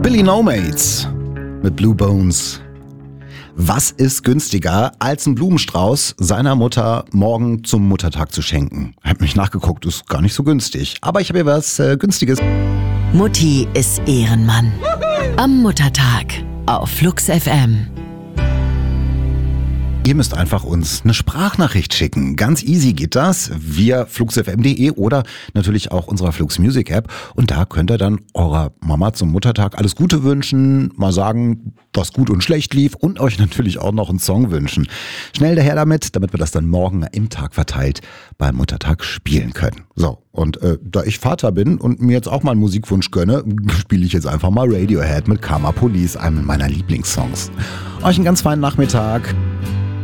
Billy No Mates mit Blue Bones. Was ist günstiger, als einen Blumenstrauß seiner Mutter morgen zum Muttertag zu schenken? Hab mich nachgeguckt, ist gar nicht so günstig. Aber ich habe hier was Günstiges. Mutti ist Ehrenmann. Am Muttertag auf Flux FM. Ihr müsst einfach uns eine Sprachnachricht schicken. Ganz easy geht das via fluxfm.de oder natürlich auch unserer Flux Music App. Und da könnt ihr dann eurer Mama zum Muttertag alles Gute wünschen, mal sagen, was gut und schlecht lief und euch natürlich auch noch einen Song wünschen. Schnell daher damit wir das dann morgen im Tag verteilt beim Muttertag spielen können. So, und da ich Vater bin und mir jetzt auch mal einen Musikwunsch gönne, spiele ich jetzt einfach mal Radiohead mit Karma Police, einem meiner Lieblingssongs. Euch einen ganz feinen Nachmittag.